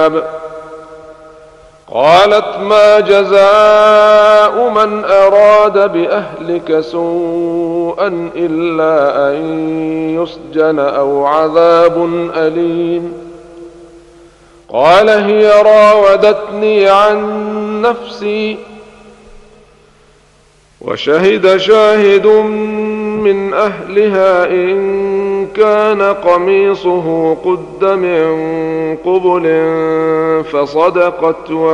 قالت ما جزاء من أراد بأهلك سوءا إلا أن يسجن أو عذاب أليم. قال هي راودتني عن نفسي وشهد شاهد من أهلها إن كان قميصه قد من قبل فصدقت